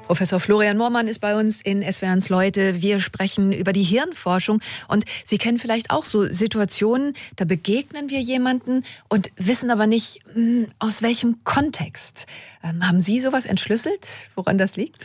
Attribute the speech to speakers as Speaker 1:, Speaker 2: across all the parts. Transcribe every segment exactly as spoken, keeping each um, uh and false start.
Speaker 1: Professor Florian Moormann ist bei uns in S W R eins Leute. Wir sprechen über die Hirnforschung und Sie kennen vielleicht auch so Situationen, da begegnen wir jemanden und wissen aber nicht, mh, aus welchem Kontext. Ähm, haben Sie sowas entschlüsselt, woran das liegt?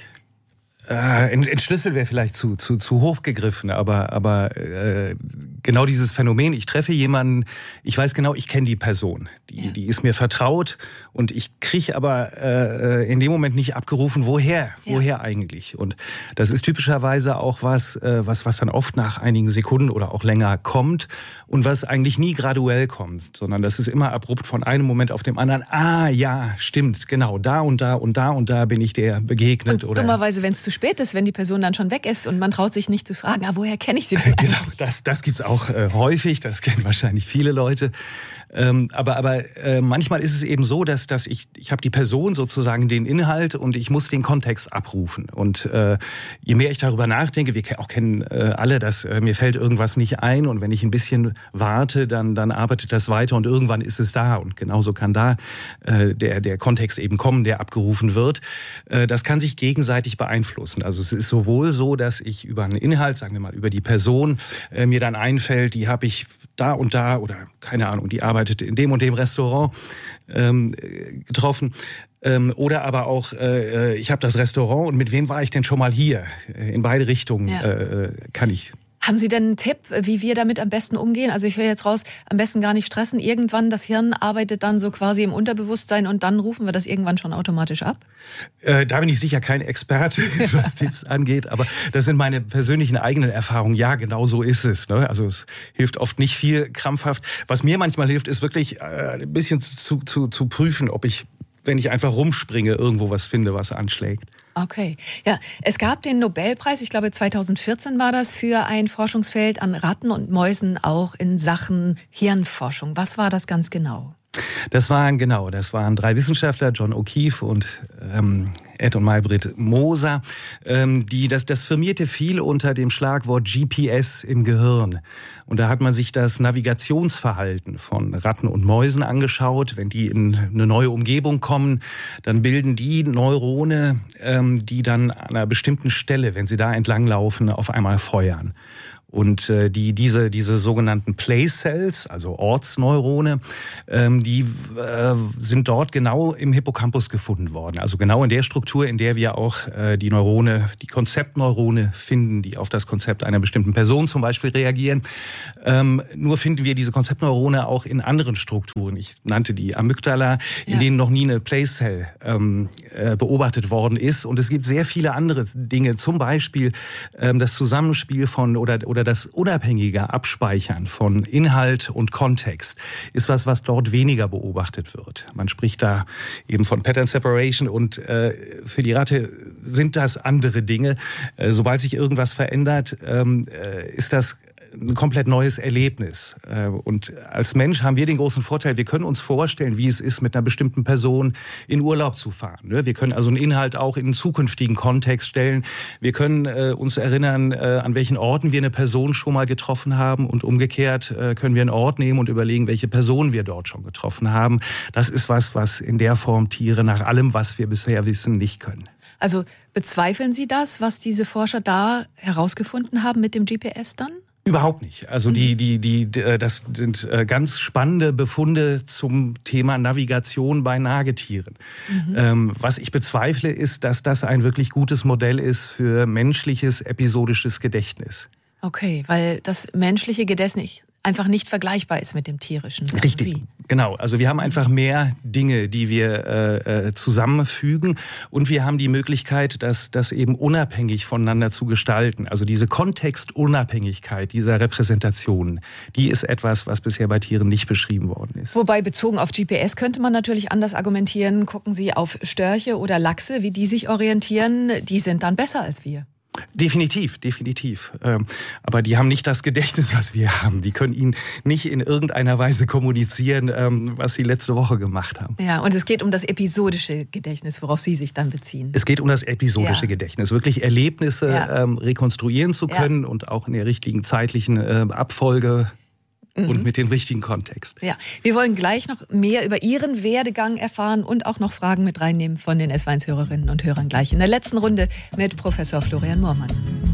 Speaker 2: Äh, entschlüsselt wäre vielleicht zu, zu, zu hoch gegriffen, aber, aber äh, genau dieses Phänomen, ich treffe jemanden, ich weiß genau, ich kenne die Person, die, ja. die ist mir vertraut und ich kriege aber äh, in dem Moment nicht abgerufen, woher, woher ja. eigentlich. Und das ist typischerweise auch was, äh, was, was dann oft nach einigen Sekunden oder auch länger kommt und was eigentlich nie graduell kommt, sondern das ist immer abrupt von einem Moment auf den anderen, ah ja, stimmt, genau, da und da und da und da bin ich der begegnet.
Speaker 1: Und
Speaker 2: oder
Speaker 1: dummerweise, wenn es zu spät ist, wenn die Person dann schon weg ist und man traut sich nicht zu fragen, ah, woher kenne ich sie denn eigentlich?
Speaker 2: Genau, das, das gibt's auch äh, häufig, das kennen wahrscheinlich viele Leute. Ähm, aber aber äh, manchmal ist es eben so, dass, dass ich, ich habe die Person sozusagen den Inhalt und ich muss den Kontext abrufen. Und äh, je mehr ich darüber nachdenke, wir auch kennen äh, alle, dass äh, mir fällt irgendwas nicht ein und wenn ich ein bisschen warte, dann, dann arbeitet das weiter und irgendwann ist es da. Und genauso kann da äh, der, der Kontext eben kommen, der abgerufen wird. Äh, das kann sich gegenseitig beeinflussen. Also es ist sowohl so, dass ich über einen Inhalt, sagen wir mal über die Person, äh, mir dann einfällt, die habe ich da und da oder keine Ahnung, die arbeitet in dem und dem Restaurant ähm, getroffen. Ähm, oder aber auch, äh, ich habe das Restaurant und mit wem war ich denn schon mal hier? In beide Richtungen ja. äh, kann ich.
Speaker 1: Haben Sie denn einen Tipp, wie wir damit am besten umgehen? Also ich höre jetzt raus, am besten gar nicht stressen. Irgendwann, das Hirn arbeitet dann so quasi im Unterbewusstsein und dann rufen wir das irgendwann schon automatisch ab?
Speaker 2: Äh, da bin ich sicher kein Experte, was Tipps angeht, aber das sind meine persönlichen eigenen Erfahrungen. Ja, genau so ist es. Ne? Also es hilft oft nicht viel krampfhaft. Was mir manchmal hilft, ist wirklich äh, ein bisschen zu, zu, zu prüfen, ob ich, wenn ich einfach rumspringe, irgendwo was finde, was anschlägt.
Speaker 1: Okay. Ja, es gab den Nobelpreis, ich glaube zweitausendvierzehn war das, für ein Forschungsfeld an Ratten und Mäusen auch in Sachen Hirnforschung. Was war das ganz genau?
Speaker 2: Das waren, genau, das waren drei Wissenschaftler, John O'Keefe und ähm, Ed und Maybrit Moser, ähm, die, das, das firmierte viel unter dem Schlagwort G P S im Gehirn. Und da hat man sich das Navigationsverhalten von Ratten und Mäusen angeschaut. Wenn die in eine neue Umgebung kommen, dann bilden die Neurone, ähm, die dann an einer bestimmten Stelle, wenn sie da entlanglaufen, auf einmal feuern. Und äh, die diese diese sogenannten Place Cells, also Ortsneurone, ähm, die äh, sind dort genau im Hippocampus gefunden worden. Also genau in der Struktur, in der wir auch äh, die Neurone, die Konzeptneurone finden, die auf das Konzept einer bestimmten Person zum Beispiel reagieren. Ähm, nur finden wir diese Konzeptneurone auch in anderen Strukturen. Ich nannte die Amygdala, in ja. denen noch nie eine Place Cell ähm, äh, beobachtet worden ist. Und es gibt sehr viele andere Dinge, zum Beispiel ähm, das Zusammenspiel von oder oder das unabhängige Abspeichern von Inhalt und Kontext ist was, was dort weniger beobachtet wird. Man spricht da eben von Pattern Separation und äh, für die Ratte sind das andere Dinge. Äh, sobald sich irgendwas verändert, ähm, äh, ist das ein komplett neues Erlebnis. Und als Mensch haben wir den großen Vorteil, wir können uns vorstellen, wie es ist, mit einer bestimmten Person in Urlaub zu fahren. Wir können also einen Inhalt auch in einen zukünftigen Kontext stellen. Wir können uns erinnern, an welchen Orten wir eine Person schon mal getroffen haben und umgekehrt können wir einen Ort nehmen und überlegen, welche Person wir dort schon getroffen haben. Das ist was, was in der Form Tiere nach allem, was wir bisher wissen, nicht können.
Speaker 1: Also bezweifeln Sie das, was diese Forscher da herausgefunden haben mit dem G P S dann?
Speaker 2: Überhaupt nicht. Also die, die, die, das sind ganz spannende Befunde zum Thema Navigation bei Nagetieren. Mhm. Ähm, was ich bezweifle, ist, dass das ein wirklich gutes Modell ist für menschliches episodisches Gedächtnis.
Speaker 1: Okay, weil das menschliche Gedächtnis einfach nicht vergleichbar ist mit dem tierischen.
Speaker 2: Richtig, Sie. Genau. Also wir haben einfach mehr Dinge, die wir äh, zusammenfügen und wir haben die Möglichkeit, das, das eben unabhängig voneinander zu gestalten. Also diese Kontextunabhängigkeit dieser Repräsentationen, die ist etwas, was bisher bei Tieren nicht beschrieben worden ist.
Speaker 1: Wobei bezogen auf G P S könnte man natürlich anders argumentieren. Gucken Sie auf Störche oder Lachse, wie die sich orientieren, die sind dann besser als wir.
Speaker 2: Definitiv, definitiv. Ähm, aber die haben nicht das Gedächtnis, was wir haben. Die können Ihnen nicht in irgendeiner Weise kommunizieren, ähm, was Sie letzte Woche gemacht haben.
Speaker 1: Ja, und es geht um das episodische Gedächtnis, worauf Sie sich dann beziehen.
Speaker 2: Es geht um das episodische ja. Gedächtnis, wirklich Erlebnisse ja. ähm, rekonstruieren zu können ja. und auch in der richtigen zeitlichen äh, Abfolge. mhm. und mit dem richtigen Kontext.
Speaker 1: Ja, wir wollen gleich noch mehr über Ihren Werdegang erfahren und auch noch Fragen mit reinnehmen von den S W eins Hörerinnen und Hörern gleich in der letzten Runde mit Professor Florian Moormann.